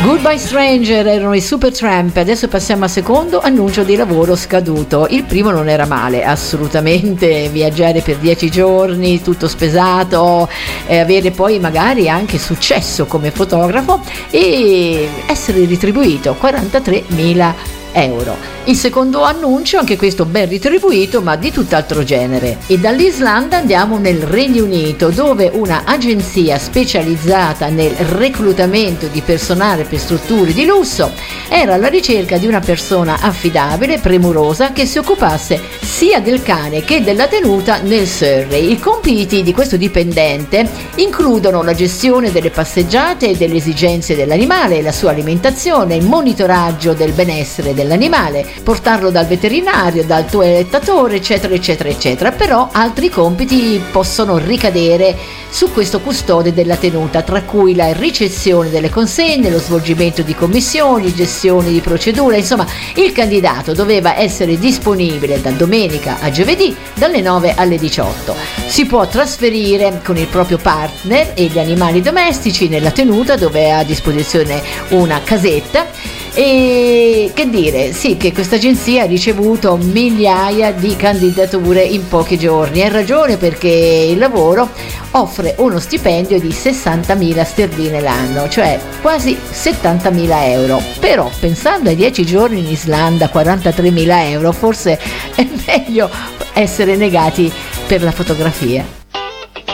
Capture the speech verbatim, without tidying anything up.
Goodbye Stranger erano i Supertramp. Adesso passiamo al secondo annuncio di lavoro scaduto. Il primo non era male, assolutamente, viaggiare per dieci giorni, tutto spesato, eh, avere poi magari anche successo come fotografo e essere ritribuito quarantatremila euro. Il secondo annuncio, anche questo ben ritribuito, ma di tutt'altro genere. E dall'Islanda andiamo nel Regno Unito, dove una agenzia specializzata nel reclutamento di personale per strutture di lusso era alla ricerca di una persona affidabile, premurosa, che si occupasse sia del cane che della tenuta nel Surrey. I compiti di questo dipendente includono la gestione delle passeggiate e delle esigenze dell'animale, la sua alimentazione, il monitoraggio del benessere dell'animale, portarlo dal veterinario, dal toilettatore, eccetera eccetera eccetera. Però altri compiti possono ricadere su questo custode della tenuta, tra cui la ricezione delle consegne, lo svolgimento di commissioni, gestione di procedure. Insomma, il candidato doveva essere disponibile da domenica a giovedì dalle nove alle diciotto. Si può trasferire con il proprio partner e gli animali domestici nella tenuta, dove ha a disposizione una casetta. E che dire, sì, che questa agenzia ha ricevuto migliaia di candidature in pochi giorni. Ha ragione, perché il lavoro offre uno stipendio di sessantamila sterline l'anno, cioè quasi settantamila euro. Però pensando ai dieci giorni in Islanda, quarantatremila euro, forse è meglio essere negati per la fotografia.